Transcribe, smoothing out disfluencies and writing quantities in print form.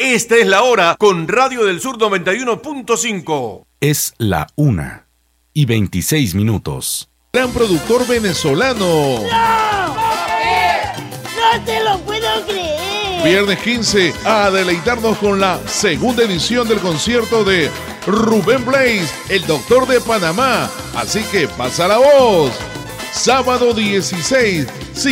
Esta es la hora con Radio del Sur 91.5. Es la 1:26. Gran productor venezolano. ¡No! ¡No te lo puedo creer! Viernes 15, a deleitarnos con la segunda edición del concierto de Rubén Blades, el Doctor de Panamá. Así que pasa la voz. Sábado 16,